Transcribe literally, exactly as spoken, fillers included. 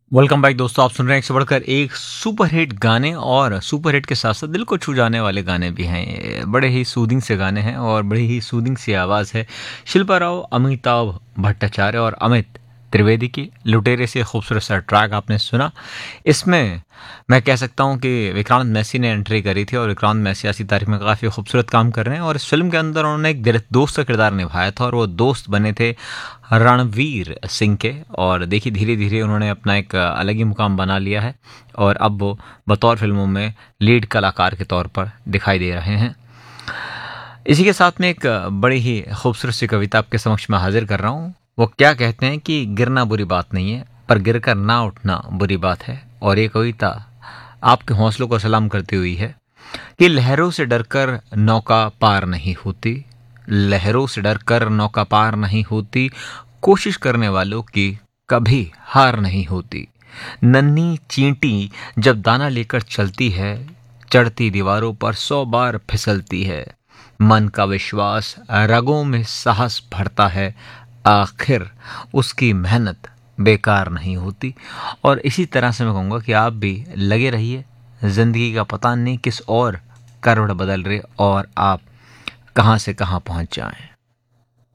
Welcome back दोस्तों, आप सुन रहे हैं एक से बढ़कर एक सुपर हिट गाने और सुपर हिट के साथ साथ दिल को छू जाने वाले गाने भी हैं। ये बड़े ही सूदिंग से गाने हैं और बड़ी ही सूदिंग सी आवाज़ है शिल्पा राव, अमिताभ भट्टाचार्य और अमित त्रिवेदी की। लुटेरे से खूबसूरत सा ट्रैक आपने सुना। इसमें मैं कह सकता हूँ कि विक्रांत मैसी ने एंट्री करी थी और विक्रांत मैसी ऐसी तारीख में काफ़ी खूबसूरत काम कर रहे हैं और इस फिल्म के अंदर उन्होंने एक दिल- दोस्त का किरदार निभाया था और वो दोस्त बने थे रणवीर सिंह के। और देखिए धीरे धीरे उन्होंने अपना एक अलग ही मुकाम बना लिया है और अब वो बतौर फिल्मों में लीड कलाकार के तौर पर दिखाई दे रहे हैं। इसी के साथ में एक बड़ी ही खूबसूरत सी कविता आपके समक्ष में हाजिर कर रहा हूँ। वो क्या कहते हैं कि गिरना बुरी बात नहीं है, पर गिरकर ना उठना बुरी बात है। और ये कविता आपके हौसलों को सलाम करती हुई है कि लहरों से डरकर नौका पार नहीं होती, लहरों से डरकर नौका पार नहीं होती, कोशिश करने वालों की कभी हार नहीं होती। नन्ही चींटी जब दाना लेकर चलती है, चढ़ती दीवारों पर सौ बार फिसलती है। मन का विश्वास रगों में साहस भरता है, आखिर उसकी मेहनत बेकार नहीं होती। और इसी तरह से मैं कहूँगा कि आप भी लगे रहिए, ज़िंदगी का पता नहीं किस और करवट बदल रहे और आप कहाँ से कहाँ पहुँच जाएं।